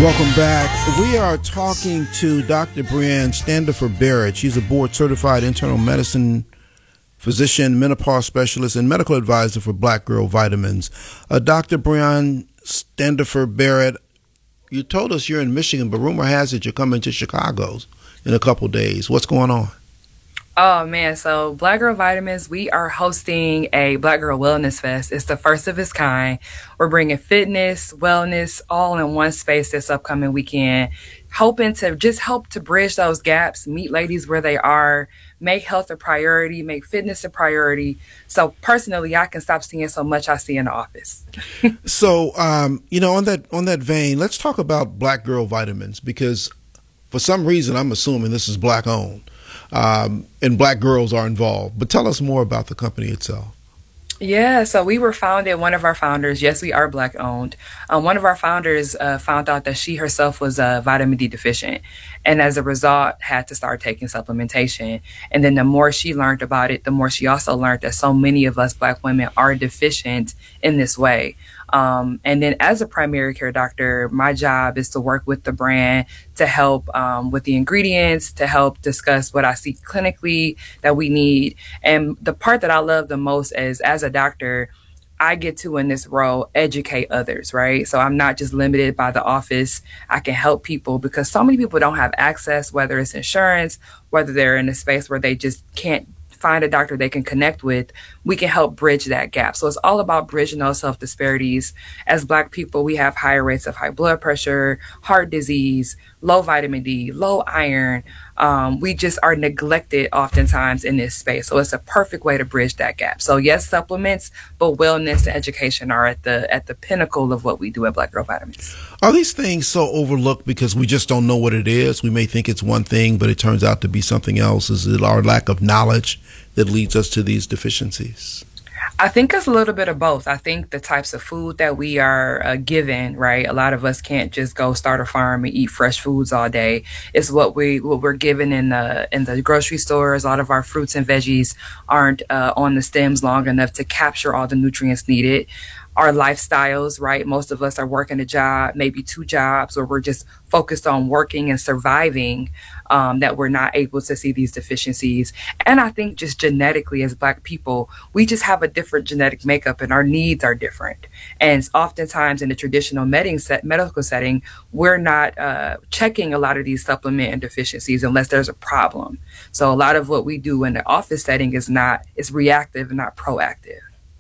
Welcome back. We are talking to Dr. Brianne Standifer Barrett. She's a board-certified internal medicine physician, menopause specialist, and medical advisor for Black Girl Vitamins. Dr. Brianne Standifer Barrett, you told us you're in Michigan, but rumor has it you're coming to Chicago in a couple days. What's going on? Oh man, so Black Girl Vitamins, we are hosting a Black Girl Wellness Fest. It's the first of its kind. We're bringing fitness, wellness, all in one space this upcoming weekend, hoping to just help to bridge those gaps, meet ladies where they are, make health a priority, make fitness a priority. So personally, I can stop seeing so much I see in the office. So, on that vein, let's talk about Black Girl Vitamins, because for some reason, I'm assuming this is Black owned. And Black girls are involved. But tell us more about the company itself. Yeah, so we were founded, one of our founders, yes, we are Black owned. One of our founders found out that she herself was vitamin D deficient, and as a result had to start taking supplementation. And then the more she learned about it, the more she also learned that so many of us Black women are deficient in this way. And then as a primary care doctor, my job is to work with the brand to help with the ingredients, to help discuss what I see clinically that we need. And the part that I love the most is, as a doctor, I get to, in this role, educate others, right? So I'm not just limited by the office. I can help people because so many people don't have access, whether it's insurance, whether they're in a space where they just can't find a doctor they can connect with. We can help bridge that gap. So it's all about bridging those health disparities. As Black people, we have higher rates of high blood pressure, heart disease, low vitamin D, low iron. We just are neglected oftentimes in this space. So it's a perfect way to bridge that gap. So yes, supplements, but wellness and education are at the pinnacle of what we do at Black Girl Vitamins. Are these things so overlooked because we just don't know what it is? We may think it's one thing, but it turns out to be something else. Is it our lack of knowledge that leads us to these deficiencies? I think it's a little bit of both. I think the types of food that we are given, right? A lot of us can't just go start a farm and eat fresh foods all day. It's what we're given in the grocery stores. A lot of our fruits and veggies aren't on the stems long enough to capture all the nutrients needed. Our lifestyles, right? Most of us are working a job, maybe two jobs, or we're just focused on working and surviving, that we're not able to see these deficiencies. And I think just genetically as Black people, we just have a different genetic makeup and our needs are different. And oftentimes in the traditional medical setting, we're not checking a lot of these supplement and deficiencies unless there's a problem. So a lot of what we do in the office setting is reactive and not proactive.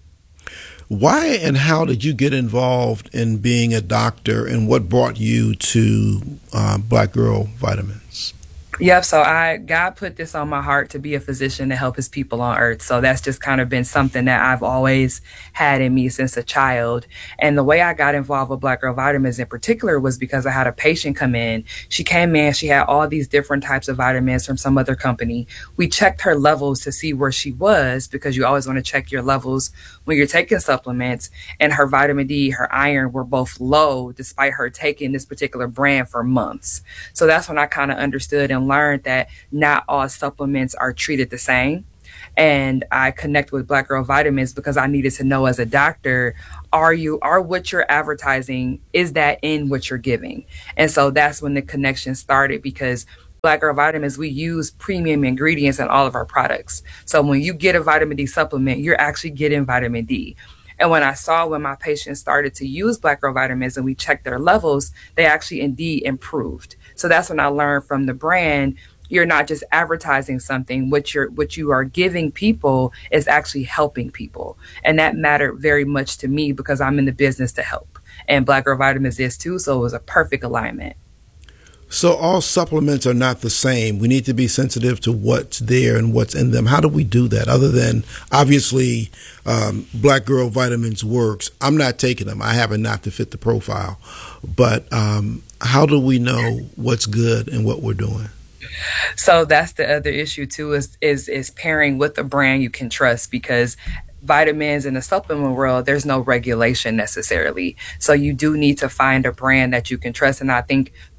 Why and how did you get involved in being a doctor, and what brought you to Black Girl Vitamins? Yep. So God put this on my heart to be a physician to help his people on earth. So that's just kind of been something that I've always had in me since a child. And the way I got involved with Black Girl Vitamins in particular was because I had a patient come in. She came in, she had all these different types of vitamins from some other company. We checked her levels to see where she was, because you always want to check your levels when you're taking supplements. And her vitamin D, her iron were both low despite her taking this particular brand for months. So that's when I kind of understood and learned that not all supplements are treated the same. And I connect with Black Girl Vitamins because I needed to know, as a doctor, are what you're advertising, is that in what you're giving? And so that's when the connection started, because Black Girl Vitamins, we use premium ingredients in all of our products. So when you get a vitamin D supplement, you're actually getting vitamin D. And when I saw when my patients started to use Black Girl Vitamins and we checked their levels, they actually indeed improved. So that's when I learned from the brand, you're not just advertising something. What you are giving people is actually helping people. And that mattered very much to me because I'm in the business to help. And Black Girl Vitamins is too, so it was a perfect alignment. So all supplements are not the same. We need to be sensitive to what's there and what's in them. How do we do that? Other than, obviously, Black Girl Vitamins works. I'm not taking them. I happen not to fit the profile. But how do we know what's good and what we're doing? So that's the other issue too, is pairing with a brand you can trust, because vitamins in the supplement world, there's no regulation necessarily. So you do need to find a brand that you can trust. And I think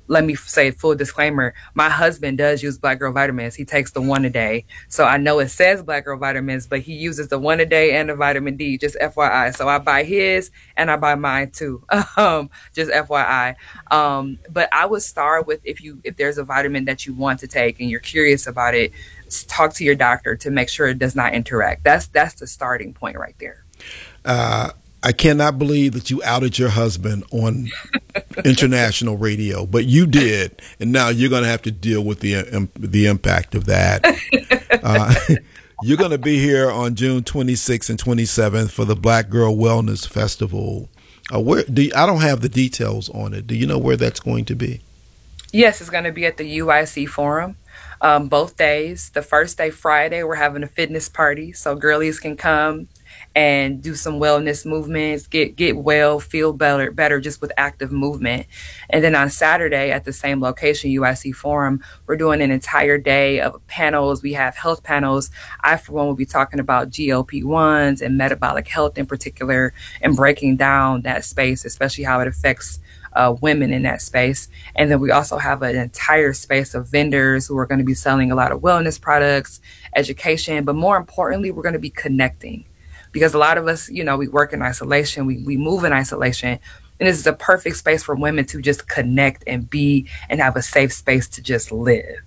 let me say full disclaimer, my husband does use Black Girl Vitamins. He takes the one a day. So I know it says Black Girl Vitamins, but he uses the one a day and the vitamin D, just FYI. So I buy his and I buy mine too. Just FYI. But I would start with if there's a vitamin that you want to take and you're curious about it, talk to your doctor to make sure it does not interact. That's the starting point right there. I cannot believe that you outed your husband on international radio, but you did, and now you're going to have to deal with the impact of that. You're going to be here on June 26th and 27th for the Black Girl Wellness Festival. I don't have the details on it. Do you know where that's going to be? Yes, it's going to be at the UIC Forum. Both days. The first day, Friday, we're having a fitness party, so girlies can come and do some wellness movements, get well, feel better just with active movement. And then on Saturday at the same location, UIC Forum, we're doing an entire day of panels. We have health panels. I, for one, will be talking about GLP-1s and metabolic health in particular and breaking down that space, especially how it affects women in that space. And then we also have an entire space of vendors who are going to be selling a lot of wellness products, education, but more importantly, we're going to be connecting. Because a lot of us, we work in isolation, we move in isolation, and this is a perfect space for women to just connect and be and have a safe space to just live.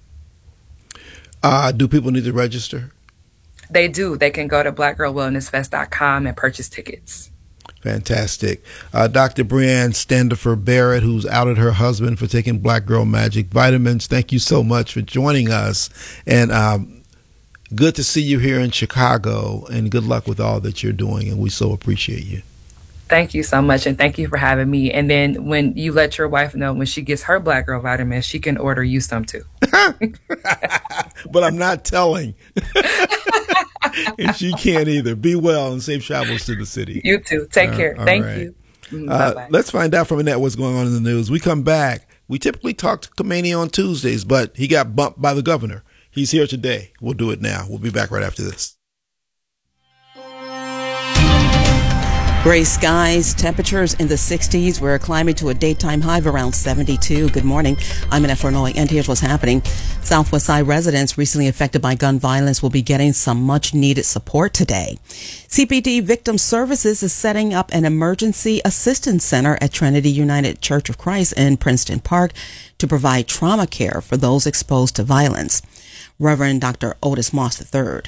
Do people need to register? They do. They can go to blackgirlwellnessfest.com and purchase tickets. Fantastic. Dr. Breanne Standifer Barrett, who's outed her husband for taking Black Girl Magic vitamins, thank you so much for joining us. And good to see you here in Chicago, and good luck with all that you're doing, and we so appreciate you. Thank you so much, and thank you for having me. And then when you let your wife know when she gets her Black Girl vitamins, she can order you some too. But I'm not telling. And she can't either. Be well and safe travels to the city. You too. Take care. Thank you. Bye-bye. Let's find out from Annette what's going on in the news. We come back. We typically talk to Khomeini on Tuesdays, but he got bumped by the governor. He's here today. We'll do it now. We'll be back right after this. Gray skies, temperatures in the 60s. We're climbing to a daytime high of around 72. Good morning. I'm Annette Furnoy, and here's what's happening. Southwest Side residents recently affected by gun violence will be getting some much-needed support today. CPD Victim Services is setting up an emergency assistance center at Trinity United Church of Christ in Princeton Park to provide trauma care for those exposed to violence. Reverend Dr. Otis Moss III.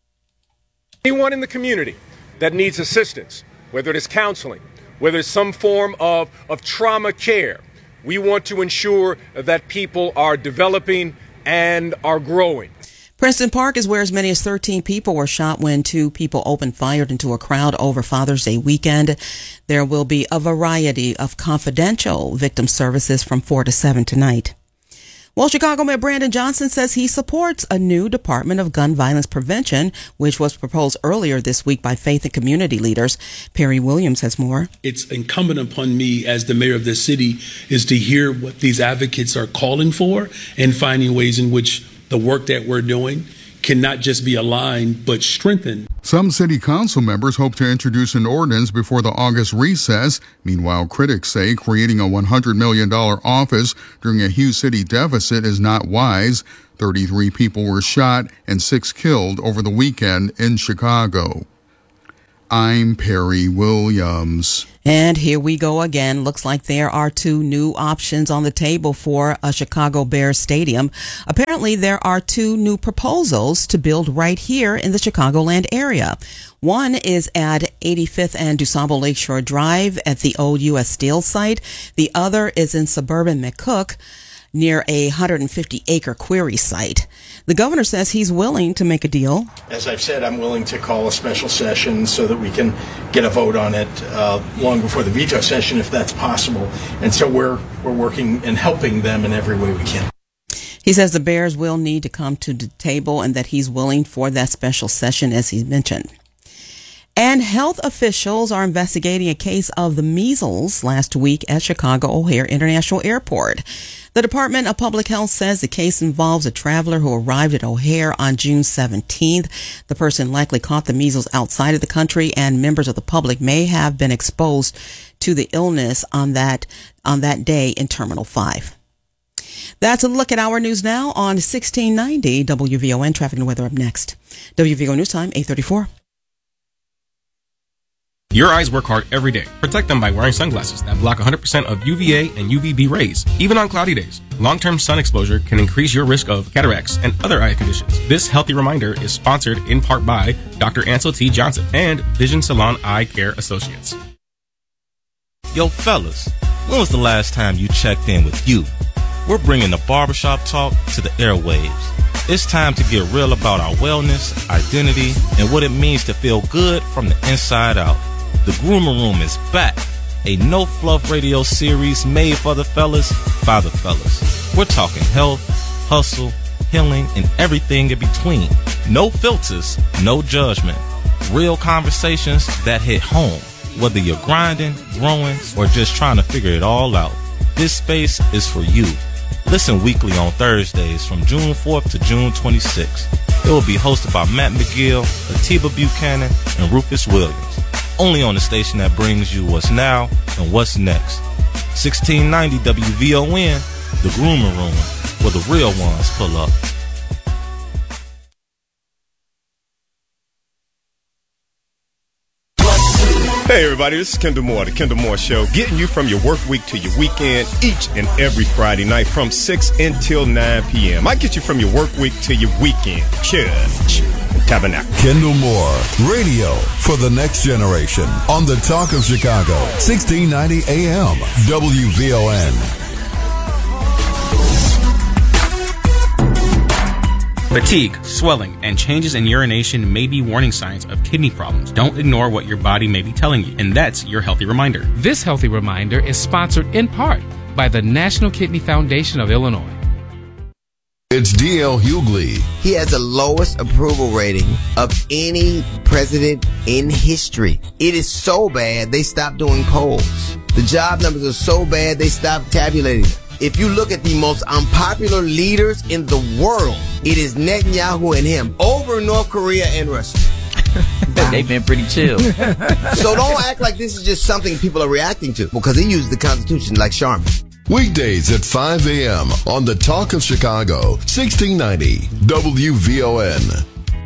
Anyone in the community that needs assistance, whether it is counseling, whether it's some form of trauma care, we want to ensure that people are developing and are growing. Princeton Park is where as many as 13 people were shot when 2 people opened fire into a crowd over Father's Day weekend. There will be a variety of confidential victim services from 4 to 7 tonight. Well, Chicago Mayor Brandon Johnson says he supports a new Department of Gun Violence Prevention, which was proposed earlier this week by faith and community leaders. Perry Williams has more. It's incumbent upon me as the mayor of this city is to hear what these advocates are calling for and finding ways in which the work that we're doing can not just be aligned, but strengthened. Some city council members hope to introduce an ordinance before the August recess. Meanwhile, critics say creating a $100 million office during a huge city deficit is not wise. 33 people were shot and 6 killed over the weekend in Chicago. I'm Perry Williams. And here we go again. Looks like there are 2 new options on the table for a Chicago Bears stadium. Apparently, there are 2 new proposals to build right here in the Chicagoland area. One is at 85th and DuSable Lakeshore Drive at the old U.S. Steel site. The other is in suburban McCook near a 150-acre quarry site. The governor says he's willing to make a deal. As I've said, I'm willing to call a special session so that we can get a vote on it long before the veto session, if that's possible. And so we're working and helping them in every way we can. He says the Bears will need to come to the table and that he's willing for that special session, as he mentioned. And health officials are investigating a case of the measles last week at Chicago O'Hare International Airport. The Department of Public Health says the case involves a traveler who arrived at O'Hare on June 17th. The person likely caught the measles outside of the country, and members of the public may have been exposed to the illness on that day in Terminal 5. That's a look at our news now on 1690 WVON. Traffic and weather up next. WVO News Time, 8:34. Your eyes work hard every day. Protect them by wearing sunglasses that block 100% of UVA and UVB rays, even on cloudy days. Long-term sun exposure can increase your risk of cataracts and other eye conditions. This healthy reminder is sponsored in part by Dr. Ansel T. Johnson and Vision Salon Eye Care Associates. Yo, fellas, when was the last time you checked in with you? We're bringing the barbershop talk to the airwaves. It's time to get real about our wellness, identity, and what it means to feel good from the inside out. The Groomer Room is back, a no-fluff radio series made for the fellas, by the fellas. We're talking health, hustle, healing, and everything in between. No filters, no judgment. Real conversations that hit home, whether you're grinding, growing, or just trying to figure it all out. This space is for you. Listen weekly on Thursdays from June 4th to June 26th. It will be hosted by Matt McGill, Atiba Buchanan, and Rufus Williams. Only on the station that brings you what's now and what's next. 1690 WVON, the Groomer Room, where the real ones pull up. Hey everybody, this is Kendall Moore, the Kendall Moore Show, getting you from your work week to your weekend each and every Friday night from 6 until 9 p.m. I get you from your work week to your weekend. Church and Tabernacle. Kendall Moore, radio for the next generation on the Talk of Chicago, 1690 AM, WVON. Fatigue, swelling, and changes in urination may be warning signs of kidney problems. Don't ignore what your body may be telling you, and that's your healthy reminder. This healthy reminder is sponsored in part by the National Kidney Foundation of Illinois. It's D.L. Hughley. He has the lowest approval rating of any president in history. It is so bad, they stopped doing polls. The job numbers are so bad, they stopped tabulating them. If you look at the most unpopular leaders in the world, it is Netanyahu and him over North Korea and Russia. They've been pretty chill. So don't act like this is just something people are reacting to, because he used the Constitution like Sharman. Weekdays at 5 a.m. on the Talk of Chicago, 1690 WVON.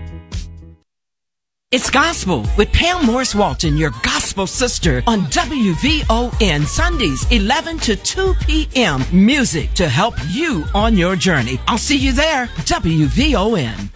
It's Gospel with Pam Morris Walton, your gospel sister, on WVON Sundays, 11 to 2 p.m. Music to help you on your journey. I'll see you there. WVON.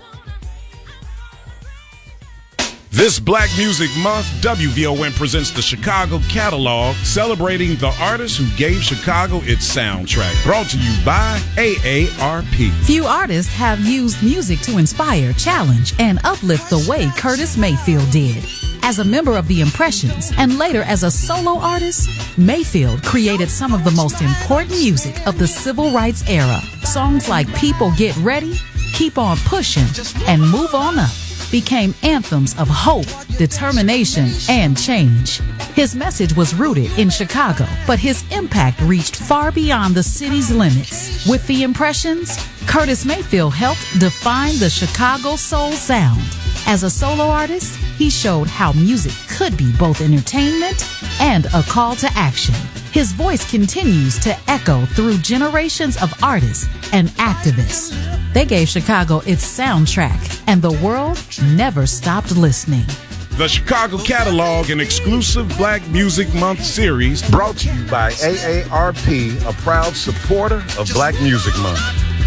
This Black Music Month, WVON presents the Chicago Catalog, celebrating the artists who gave Chicago its soundtrack. Brought to you by AARP. Few artists have used music to inspire, challenge, and uplift the way Curtis Mayfield did. As a member of the Impressions and later as a solo artist, Mayfield created some of the most important music of the civil rights era. Songs like People Get Ready, Keep On Pushing, and Move On Up became anthems of hope, determination, and change. His message was rooted in Chicago, but his impact reached far beyond the city's limits. With the Impressions, Curtis Mayfield helped define the Chicago soul sound. As a solo artist, he showed how music could be both entertainment and a call to action. His voice continues to echo through generations of artists and activists. They gave Chicago its soundtrack, and the world never stopped listening. The Chicago Catalog, an exclusive Black Music Month series, brought to you by AARP, a proud supporter of Black Music Month.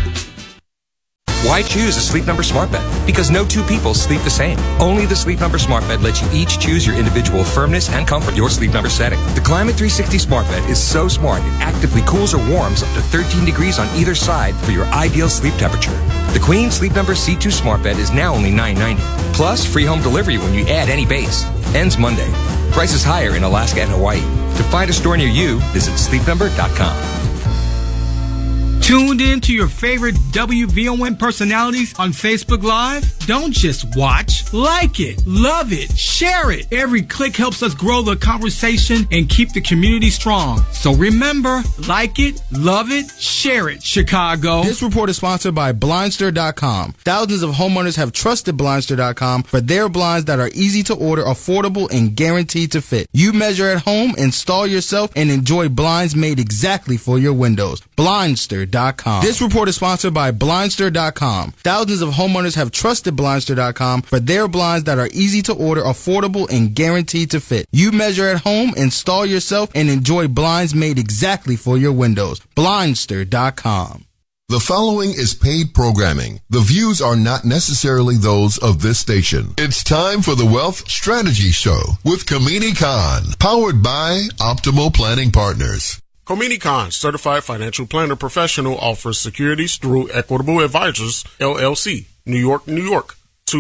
Why choose a Sleep Number smart bed? Because no two people sleep the same. Only the Sleep Number smart bed lets you each choose your individual firmness and comfort, your Sleep Number setting. The Climate 360 smart bed is so smart it actively cools or warms up to 13 degrees on either side for your ideal sleep temperature. The Queen Sleep Number C2 smart bed is now only $9.90. Plus, free home delivery when you add any base. Ends Monday. Prices higher in Alaska and Hawaii. To find a store near you, visit sleepnumber.com. Tuned in to your favorite WVON personalities on Facebook Live? Don't just watch. Like it, love it, share it. Every click helps us grow the conversation and keep the community strong. So remember, like it, love it, share it, Chicago. This report is sponsored by Blindster.com. Thousands of homeowners have trusted Blindster.com for their blinds that are easy to order, affordable, and guaranteed to fit. You measure at home, install yourself, and enjoy blinds made exactly for your windows. Blindster.com. This report is sponsored by Blindster.com. Thousands of homeowners have trusted Blindster.com for their blinds that are easy to order, affordable, and guaranteed to fit. You measure at home, install yourself, and enjoy blinds made exactly for your windows. Blindster.com. The following is paid programming. The views are not necessarily those of this station. It's time for the Wealth Strategy Show with Kamini Khan, powered by Optimal Planning Partners. Komini Khan, Certified Financial Planner Professional, offers securities through Equitable Advisors, LLC, New York, New York,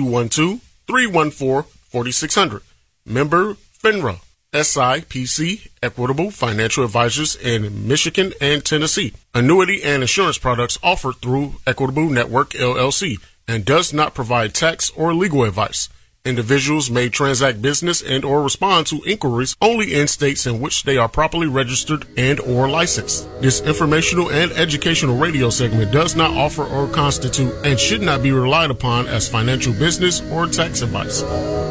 212-314-4600. Member FINRA, SIPC, Equitable Financial Advisors in Michigan and Tennessee. Annuity and insurance products offered through Equitable Network, LLC, and does not provide tax or legal advice. Individuals may transact business and or respond to inquiries only in states in which they are properly registered and or licensed. This informational and educational radio segment does not offer or constitute and should not be relied upon as financial business or tax advice.